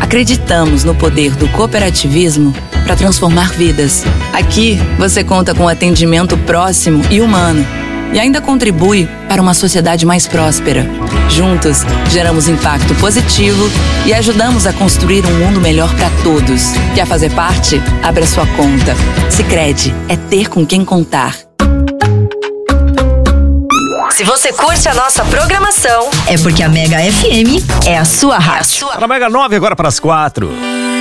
Acreditamos no poder do cooperativismo para transformar vidas. Aqui, você conta com atendimento próximo e humano e ainda contribui para uma sociedade mais próspera. Juntos, geramos impacto positivo e ajudamos a construir um mundo melhor para todos. Quer fazer parte? Abra sua conta. Sicredi é ter com quem contar. Se você curte a nossa programação, é porque a Mega FM é a sua rádio. Na Mega 9 agora para as 4.